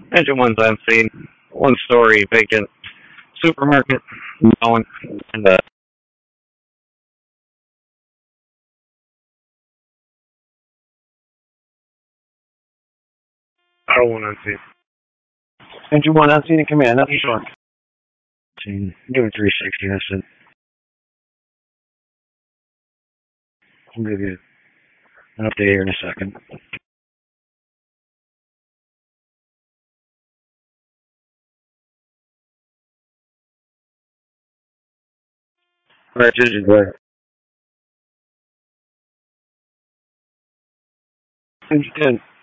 Engine one's unseen. One story vacant supermarket. Going. And Auto one unseen. Engine 1 unseen in command. Nothing short. Doing 360. That's it. I'll give you an update here in a second. All right, Ginger, go ahead. Engine 10.